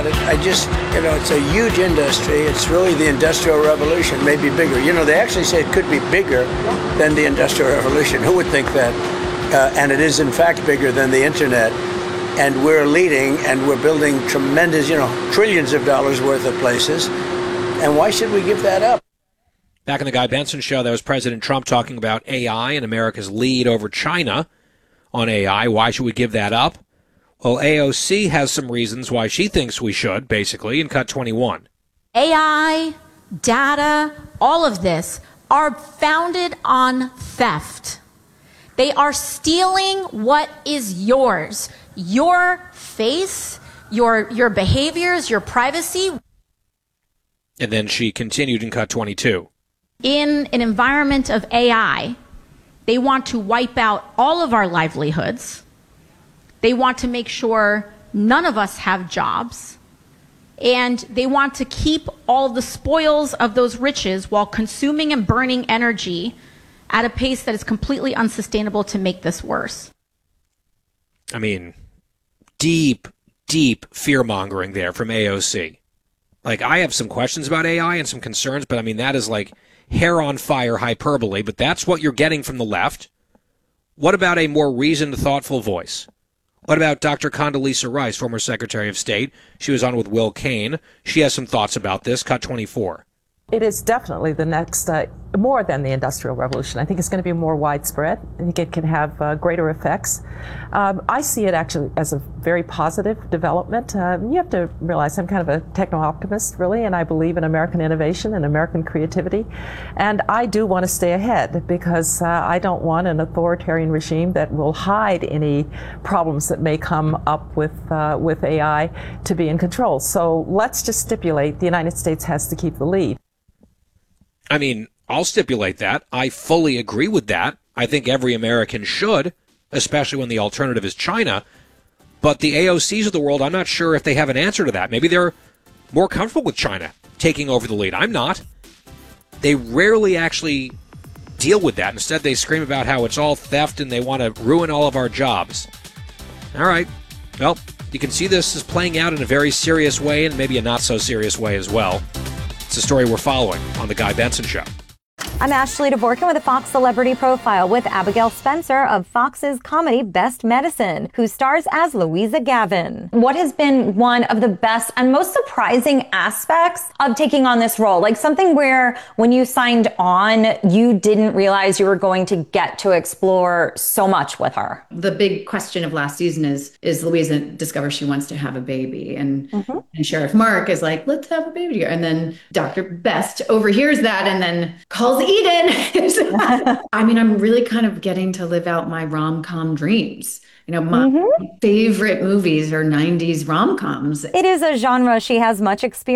about it. It's a huge industry. It's really the Industrial Revolution, maybe bigger. They actually say it could be bigger than the Industrial Revolution. Who would think that? And it is, in fact, bigger than the Internet. And we're leading, and we're building tremendous, trillions of dollars worth of places. And why should we give that up? Back in the Guy Benson Show, that was President Trump talking about AI and America's lead over China on AI. Why should we give that up? Well, AOC has some reasons why she thinks we should, basically, in Cut 21. AI, data, all of this are founded on theft. They are stealing what is yours. Your face, your behaviors, your privacy. And then she continued in Cut 22. In an environment of AI, they want to wipe out all of our livelihoods. They want to make sure none of us have jobs. And they want to keep all the spoils of those riches while consuming and burning energy at a pace that is completely unsustainable to make this worse. I mean, deep fear-mongering there from AOC. I have some questions about AI and some concerns, but that is hair-on-fire hyperbole, but that's what you're getting from the left. What about a more reasoned, thoughtful voice? What about Dr. Condoleezza Rice, former Secretary of State? She was on with Will Cain. She has some thoughts about this. Cut 24. It is definitely the next, more than the Industrial Revolution. I think it's going to be more widespread. I think it can have greater effects. I see it actually as a very positive development. You have to realize I'm kind of a techno-optimist, really, and I believe in American innovation and American creativity. And I do want to stay ahead because I don't want an authoritarian regime that will hide any problems that may come up with AI to be in control. So let's just stipulate the United States has to keep the lead. I'll stipulate that. I fully agree with that. I think every American should, especially when the alternative is China. But the AOCs of the world, I'm not sure if they have an answer to that. Maybe they're more comfortable with China taking over the lead. I'm not. They rarely actually deal with that. Instead, they scream about how it's all theft and they want to ruin all of our jobs. All right. Well, you can see this is playing out in a very serious way and maybe a not so serious way as well. It's a story we're following on The Guy Benson Show. I'm Ashley Dvorkin with a Fox Celebrity Profile with Abigail Spencer of Fox's comedy Best Medicine, who stars as Louisa Gavin. What has been one of the best and most surprising aspects of taking on this role? Something where when you signed on, you didn't realize you were going to get to explore so much with her. The big question of last season is Louisa discovers she wants to have a baby. And Sheriff Mark is like, let's have a baby together. And then Dr. Best overhears that and then calls Eden. I'm really kind of getting to live out my rom-com dreams. My favorite movies are 90s rom-coms. It is a genre she has much experience